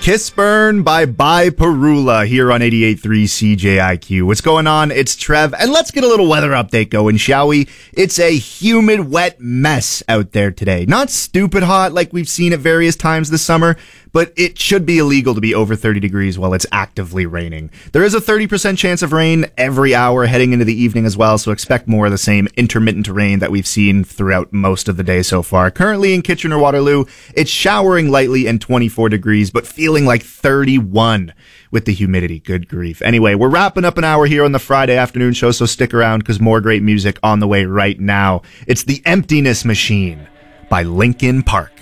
Kiss Burn by Perula here on 88.3 CJIQ. What's going on? It's Trev, and let's get a little weather update going, shall we? It's a humid, wet mess out there today. Not stupid hot like we've seen at various times this summer, but it should be illegal to be over 30 degrees while it's actively raining. There is a 30% chance of rain every hour heading into the evening as well, so expect more of the same intermittent rain that we've seen throughout most of the day so far. Currently in Kitchener-Waterloo, it's showering lightly and 24 degrees, but feeling like 31 with the humidity. Good grief. Anyway, we're wrapping up an hour here on the Friday afternoon show, so stick around because more great music on the way right now. It's The Emptiness Machine by Linkin Park.